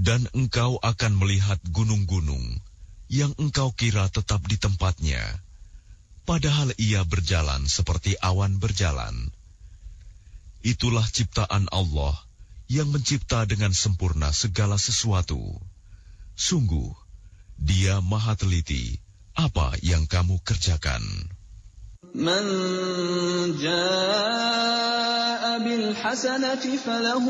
Dan engkau akan melihat gunung-gunung yang engkau kira tetap di tempatnya, padahal ia berjalan seperti awan berjalan. Itulah ciptaan Allah yang mencipta dengan sempurna segala sesuatu. Sungguh, Dia Maha Teliti apa yang kamu kerjakan. Man jaa'a bil hasanati falahu